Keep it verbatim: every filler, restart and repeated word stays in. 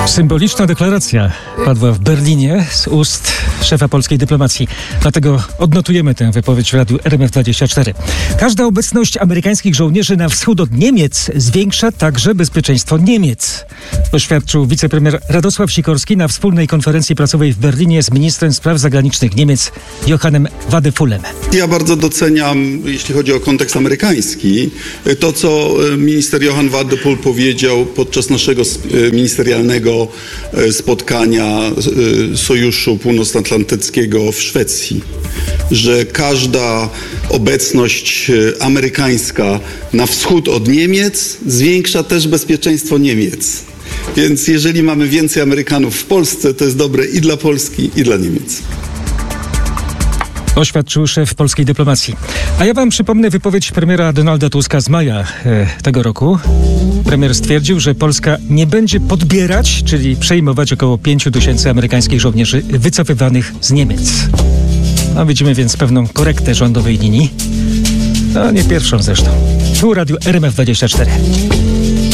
Symboliczna deklaracja padła w Berlinie z ust szefa polskiej dyplomacji. Dlatego odnotujemy tę wypowiedź w radiu R M F dwadzieścia cztery. Każda obecność amerykańskich żołnierzy na wschód od Niemiec zwiększa także bezpieczeństwo Niemiec. Oświadczył wicepremier Radosław Sikorski na wspólnej konferencji prasowej w Berlinie z ministrem spraw zagranicznych Niemiec Johannem Wadephulem. Ja bardzo doceniam, jeśli chodzi o kontekst amerykański, to co minister Johann Wadephul powiedział podczas naszego ministerialnego spotkania Sojuszu Północnoatlantyckiego w Szwecji, że każda obecność amerykańska na wschód od Niemiec zwiększa też bezpieczeństwo Niemiec. Więc jeżeli mamy więcej Amerykanów w Polsce, to jest dobre i dla Polski, i dla Niemiec. Oświadczył szef polskiej dyplomacji. A ja wam przypomnę wypowiedź premiera Donalda Tuska z maja e, tego roku. Premier stwierdził, że Polska nie będzie podbierać, czyli przejmować około pięciu tysięcy amerykańskich żołnierzy wycofywanych z Niemiec. No, widzimy więc pewną korektę rządowej linii. No nie pierwszą zresztą. Tu Radio R M F dwadzieścia cztery.